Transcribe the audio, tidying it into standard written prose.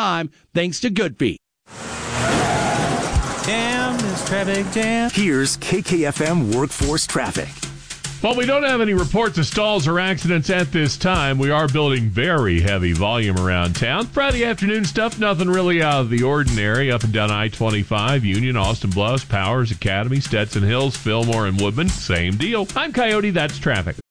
time thanks to Good Feet. Jam is traffic jam. Here's KKFM Workforce Traffic. Well, we don't have any reports of stalls or accidents at this time. We are building very heavy volume around town. Friday afternoon stuff, nothing really out of the ordinary. Up and down I-25, Union, Austin Bluffs, Powers, Academy, Stetson Hills, Fillmore, and Woodman. Same deal. I'm Coyote. That's traffic.